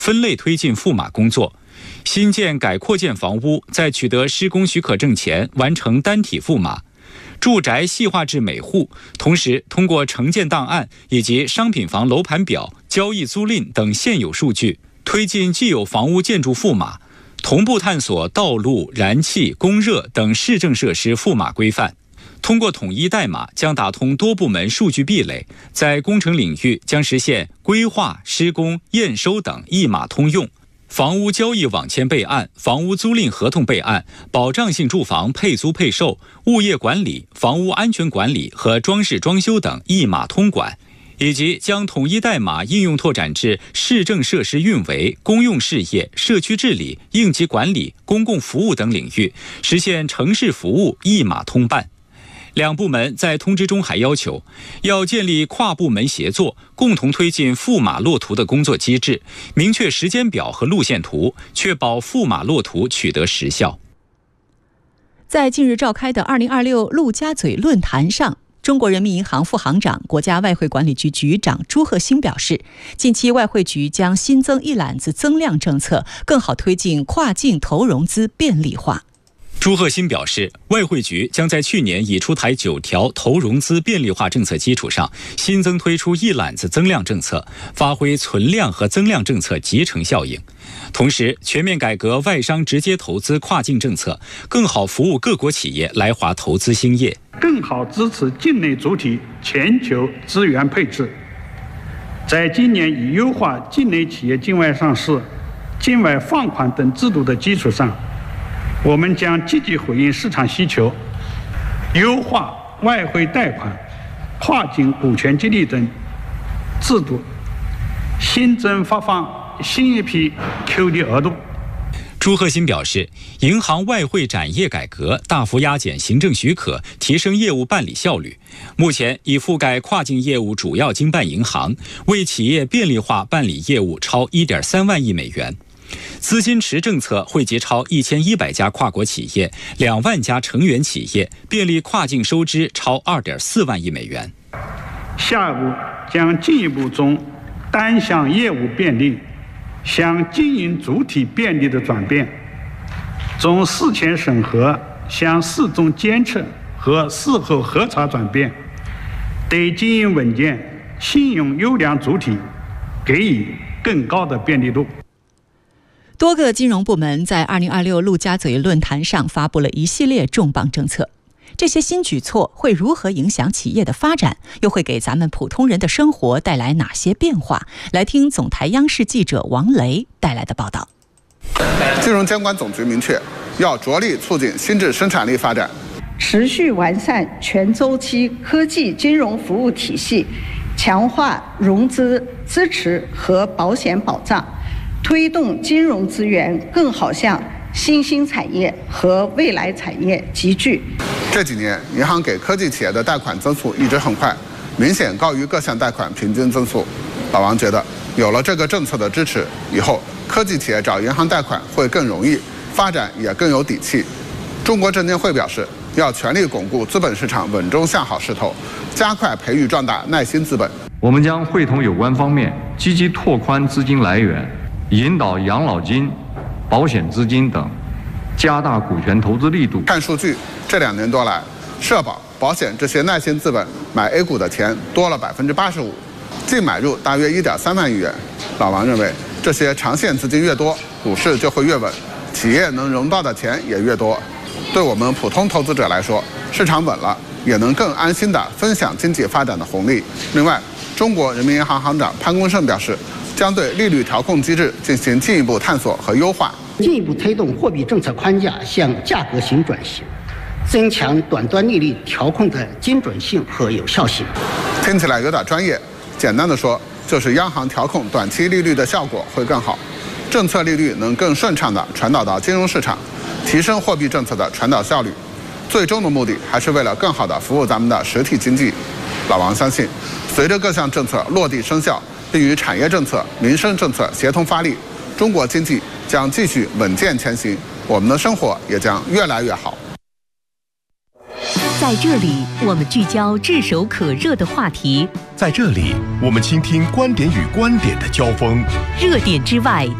分类推进赋码工作。新建改扩建房屋在取得施工许可证前完成单体赋码，住宅细化至每户，同时通过承建档案以及商品房楼盘表、交易租赁等现有数据，推进既有房屋建筑赋码，同步探索道路、燃气、供热等市政设施赋码规范。通过统一代码，将打通多部门数据壁垒，在工程领域将实现规划、施工、验收等一码通用。房屋交易网签备案、房屋租赁合同备案、保障性住房配租配售、物业管理、房屋安全管理和装饰装修等一码通管，以及将统一代码应用拓展至市政设施运维、公用事业、社区治理、应急管理、公共服务等领域，实现城市服务一码通办。两部门在通知中还要求，要建立跨部门协作，共同推进赋码落图的工作机制，明确时间表和路线图，确保赋码落图取得实效。 在近日召开的2026陆家嘴论坛上，中国人民银行副行长、国家外汇管理局局长朱鹤兴表示，近期外汇局将新增一揽子增量政策，更好推进跨境投融资便利化。 朱鹤兴表示，外汇局将在去年已出台9条投融资便利化政策基础上，新增推出一揽子增量政策，发挥存量和增量政策集成效应。同时，全面改革外商直接投资跨境政策，更好服务各国企业来华投资兴业， 更好支持境内主体全球资源配置。在今年以优化境内企业境外上市、境外放款等制度的基础上，我们将积极回应市场需求，优化外汇贷款、跨境股权激励等制度，新增发放新一批 QD 额度。 朱鹤兴表示，银行外汇展业改革大幅压减行政许可，提升业务办理效率。目前已覆盖跨境业务主要经办银行，为企业便利化办理业务超1.3万亿美元。资金池政策惠及超1100家跨国企业、2万家成员企业，便利跨境收支超2.4万亿美元。 下一步将进一步从单项业务便利向经营主体便利的转变，从事前审核向事中监测和事后核查转变，对经营稳健、信用优良主体给予更高的便利度。 多个金融部门在2026陆家嘴论坛上发布了一系列重磅政策，这些新举措会如何影响企业的发展，又会给咱们普通人的生活带来哪些变化？来听总台央视记者王雷带来的报道。 金融监管总局明确，要着力促进新质生产力发展， 持续完善全周期科技金融服务体系，强化融资支持和保险保障，推动金融资源更好向新兴产业和未来产业集聚。 这几年，银行给科技企业的贷款增速一直很快，明显高于各项贷款平均增速。老王觉得，有了这个政策的支持，以后科技企业找银行贷款会更容易，发展也更有底气。中国证监会表示，要全力巩固资本市场稳中向好势头，加快培育壮大耐心资本。 我们将会同有关方面积极拓宽资金来源，引导养老金、保险资金等，加大股权投资力度。 看数据，这2年多来，社保、保险这些耐心资本买 A 股的钱多了85%，净买入大约1.3万亿元。老王认为，这些长线资金越多，股市就会越稳，企业能融到的钱也越多。对我们普通投资者来说，市场稳了，也能更安心地分享经济发展的红利。另外，中国人民银行行长潘功胜表示，将对利率调控机制进行进一步探索和优化， 进一步推动货币政策框架向价格型转型，增强短端利率调控的精准性和有效性。 听起来有点专业，简单的说，就是央行调控短期利率的效果会更好，政策利率能更顺畅地传导到金融市场，提升货币政策的传导效率。最终的目的还是为了更好地服务咱们的实体经济。老王相信，随着各项政策落地生效，并与产业政策、民生政策协同发力，中国经济将继续稳健前行，我们的生活也将越来越好。 在这里，我们聚焦炙手可热的话题； 在这里，我们倾听观点与观点的交锋。 热点之外，